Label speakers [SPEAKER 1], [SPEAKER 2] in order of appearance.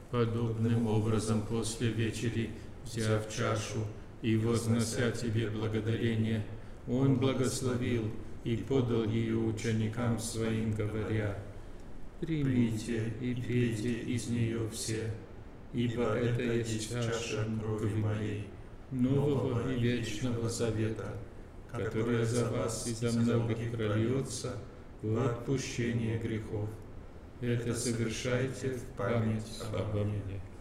[SPEAKER 1] Подобным образом после вечери, взяв чашу и вознося Тебе благодарение, Он благословил и подал ее ученикам Своим, говоря: «Примите и пейте из нее все, ибо это есть чаша крови Моей, нового и вечного завета, которая за вас и за многих прольется в отпущение грехов. Это совершайте в память обо мне».